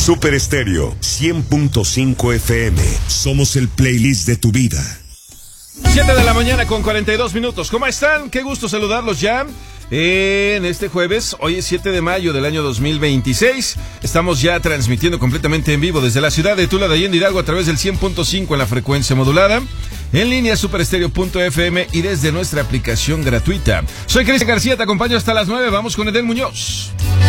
Super Estéreo 100.5 FM. Somos el playlist de tu vida. 7 de la mañana con 42 minutos. ¿Cómo están? Qué gusto saludarlos ya. En este jueves, hoy es 7 de mayo del año 2026. Estamos ya transmitiendo completamente en vivo desde la ciudad de Tula de Allende Hidalgo a través del 100.5 en la frecuencia modulada. En línea superestereo.fm y desde nuestra aplicación gratuita. Soy Cristian García, te acompaño hasta las 9. Vamos con Edel Muñoz.